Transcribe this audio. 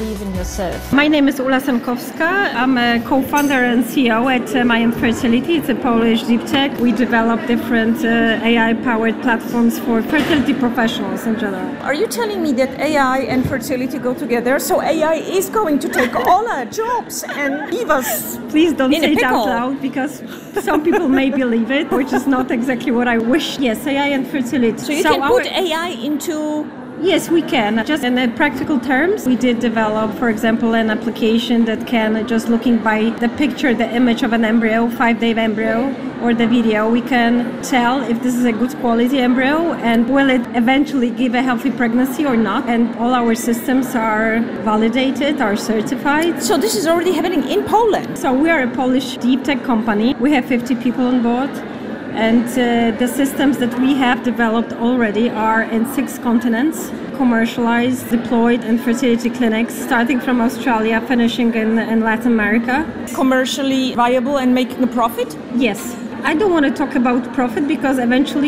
believe in yourself? My name is Ula Semkowska. I'm a co-founder and CEO at Mayan Fertility. It's a Polish deep tech. We develop different AI-powered platforms for fertility professionals in general. Are you telling me that AI and fertility go together? So AI is going to take all our jobs and leave us Please don't in say a it pickle. out loud, because some people may believe it, which is not exactly what I wish. Yes, AI and fertility. So you can put AI into... Yes, we can. Just in practical terms, we did develop, for example, an application that can, just looking by the picture, the image of an embryo, 5-day embryo, or the video, we can tell if this is a good quality embryo and will it eventually give a healthy pregnancy or not. And all our systems are validated, are certified. So this is already happening in Poland. So we are a Polish deep tech company. We have 50 people on board. And the systems that we have developed already are in 6 continents, commercialized, deployed in fertility clinics, starting from Australia, finishing in Latin America. Commercially viable and making a profit? Yes. I don't want to talk about profit because eventually